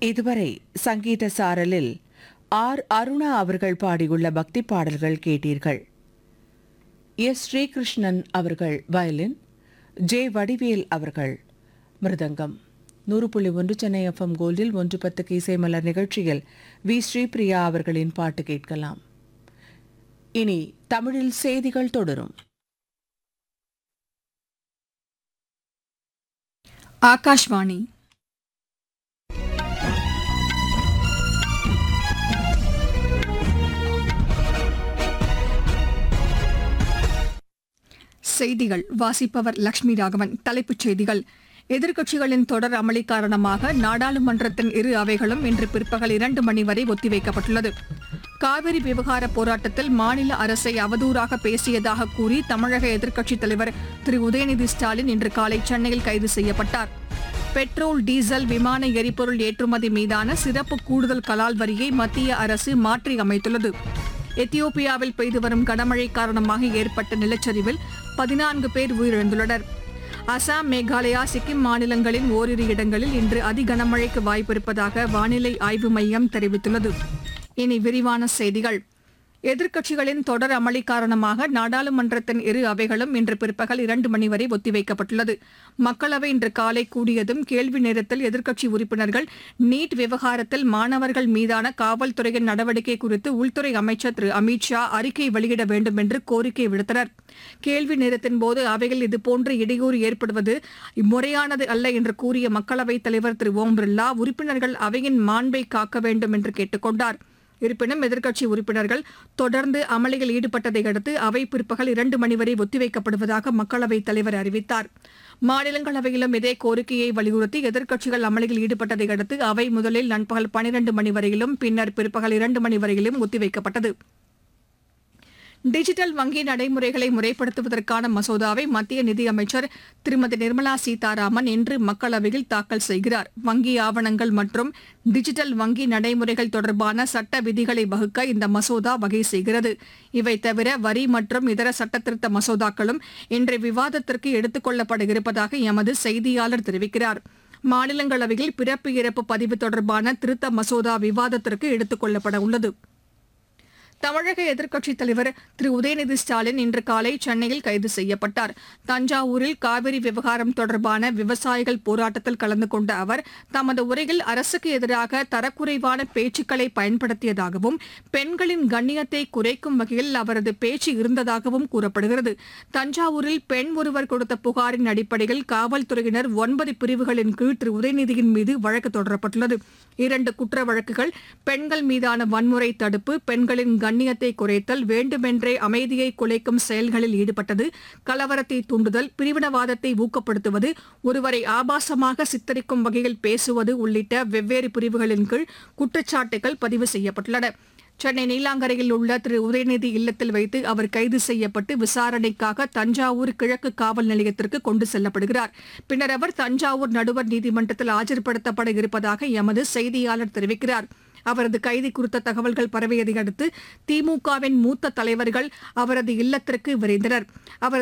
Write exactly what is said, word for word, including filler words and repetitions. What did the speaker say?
இதுவரை சங்கீத சாரலில் ஆர் அருணா அவர்கள் பாடியுள்ள பக்தி பாடல்கள் கேட்டீர்கள். எஸ் ஸ்ரீகிருஷ்ணன் அவர்கள் வயலின், ஜே வடிவேல் அவர்கள் மிருதங்கம். நூறு புள்ளி ஒன்று சென்னை எஃப்எம் கோல்டில் ஒன்று பத்துக்கு இசைமலர் நிகழ்ச்சியில் வி ஸ்ரீபிரியா அவர்களின் பாட்டு கேட்கலாம். இனி தமிழில் செய்திகள் தொடரும். ஆகாஷ்வாணி. செய்திகள் வாசிப்பவர் லட்சுமி ராகவன். தலைப்புச் செய்திகள்: எதிர்க்கட்சிகளின் தொடர் அமளி காரணமாக நாடாளுமன்றத்தின் இரு அவைகளும் இன்று பிற்பகல் இரண்டு மணி வரை ஒத்திவைக்கப்பட்டுள்ளது. காவிரி விவகார போராட்டத்தில் மாநில அரசை அவதூறாக பேசியதாக கூறி தமிழக எதிர்க்கட்சித் தலைவர் திரு உதயநிதி ஸ்டாலின் இன்று காலை சென்னையில் கைது செய்யப்பட்டார். பெட்ரோல், டீசல், விமான எரிபொருள் ஏற்றுமதி மீதான சிறப்பு கூடுதல் கலால் வரியை மத்திய அரசு மாற்றி அமைத்துள்ளது. எத்தியோப்பியாவில் பெய்து வரும் கனமழை காரணமாக ஏற்பட்ட நிலச்சரிவில் பதினான்கு பேர் உயிரிழந்துள்ளனர். அசாம், மேகாலயா, சிக்கிம் மாநிலங்களின் ஓரிரு இடங்களில் இன்று அதி கனமழைக்கு வாய்ப்பிருப்பதாக வானிலை ஆய்வு மையம் தெரிவித்துள்ளது. இனி விரிவான செய்திகள். எதிர்க்கட்சிகளின் தொடர் அமளி காரணமாக நாடாளுமன்றத்தின் இரு அவைகளும் இன்று பிற்பகல் இரண்டு மணி வரை ஒத்திவைக்கப்பட்டுள்ளது. மக்களவை இன்று காலை கூடியதும் கேள்வி நேரத்தில் எதிர்க்கட்சி உறுப்பினர்கள் நீட் விவகாரத்தில் மாணவர்கள் மீதான காவல்துறையின் நடவடிக்கை குறித்து உள்துறை அமைச்சர் திரு அமித் ஷா அறிக்கை வெளியிட வேண்டும் என்று கோரிக்கை விடுத்தனர். கேள்வி நேரத்தின்போது அவையில் இதுபோன்ற இடையூறு ஏற்படுவது முறையானது அல்ல என்று கூறிய மக்களவைத் தலைவர் திரு ஓம் பிர்லா உறுப்பினர்கள் அவையின் மாண்பை காக்க வேண்டும் என்று கேட்டுக் கொண்டார். இருப்பினும் எதிர்க்கட்சி உறுப்பினர்கள் தொடர்ந்து அமளியில் ஈடுபட்டதை அடுத்து அவை பிற்பகல் இரண்டு மணி வரை ஒத்திவைக்கப்படுவதாக மக்களவைத் தலைவர் அறிவித்தார். மாநிலங்களவையிலும் இதே கோரிக்கையை வலியுறுத்தி எதிர்க்கட்சிகள் அமளியில் ஈடுபட்டதை அடுத்து அவை முதலில் நண்பகல் பனிரண்டு மணி வரையிலும் பின்னர் பிற்பகல் இரண்டு மணி வரையிலும் ஒத்திவைக்கப்பட்டது. டிஜிட்டல் வங்கி நடைமுறைகளை முறைப்படுத்துவதற்கான மசோதாவை மத்திய நிதியமைச்சர் திருமதி நிர்மலா சீதாராமன் இன்று மக்களவையில் தாக்கல் செய்கிறார். வங்கி ஆவணங்கள் மற்றும் டிஜிட்டல் வங்கி நடைமுறைகள் தொடர்பான சட்ட விதிகளை வகுக்க இந்த மசோதா வகை செய்கிறது. இவை தவிர வரி மற்றும் இதர சட்டத்திருத்த மசோதாக்களும் இன்று விவாதத்திற்கு எடுத்துக் கொள்ளப்பட இருப்பதாக எமது செய்தியாளர் தெரிவிக்கிறார். மாநிலங்களவையில் பிறப்பு இறப்பு பதிவு தொடர்பான திருத்த மசோதா விவாதத்திற்கு எடுத்துக் கொள்ளப்பட உள்ளது. தமிழக எதிர்க்கட்சித் தலைவர் திரு உதயநிதி ஸ்டாலின் இன்று காலை சென்னையில் கைது செய்யப்பட்டார். தஞ்சாவூரில் காவிரி விவகாரம் தொடர்பான விவசாயிகள் போராட்டத்தில் கலந்து கொண்ட அவர் தமது உரையில் அரசுக்கு எதிராக தரக்குறைவான பேச்சுக்களை பயன்படுத்தியதாகவும் பெண்களின் கண்ணியத்தை குறைக்கும் வகையில் அவரது பேச்சு இருந்ததாகவும் கூறப்படுகிறது. தஞ்சாவூரில் பெண் ஒருவர் கொடுத்த புகாரின் அடிப்படையில் காவல்துறையினர் ஒன்பது பிரிவுகளின் கீழ் திரு உதயநிதியின் மீது வழக்கு தொடரப்பட்டுள்ளது. இரண்டு குற்ற வழக்குகள் பெண்கள் மீதான வன்முறை தடுப்பு, பெண்களின் கண்ணியத்தை குறைத்தல், வேண்டுமென்றே அமைதியை குலைக்கும் செயல்களில் ஈடுபட்டது, கலவரத்தை தூண்டுதல், பிரிவினவாதத்தை ஊக்கப்படுத்துவது, ஒருவரை ஆபாசமாக சித்தரிக்கும் வகையில் பேசுவது உள்ளிட்ட வெவ்வேறு பிரிவுகளின் கீழ் குற்றச்சாட்டுகள் பதிவு செய்யப்பட்டுள்ளன. சென்னை நீலாங்கரையில் உள்ள திரு உதயநிதி இல்லத்தில் வைத்து அவர் கைது செய்யப்பட்டு விசாரணைக்காக தஞ்சாவூர் கிழக்கு காவல் நிலையத்திற்கு கொண்டு செல்லப்படுகிறார். பின்னர் அவர் தஞ்சாவூர் நடுவர் நீதிமன்றத்தில் ஆஜர்படுத்தப்பட இருப்பதாக எமது செய்தியாளர் தெரிவிக்கிறார். அவரது கைது குறித்த தகவல்கள் பரவியதை அடுத்து திமுகவின் மூத்த தலைவர்கள் அவரது இல்லத்திற்கு விரைந்தனர். அவர்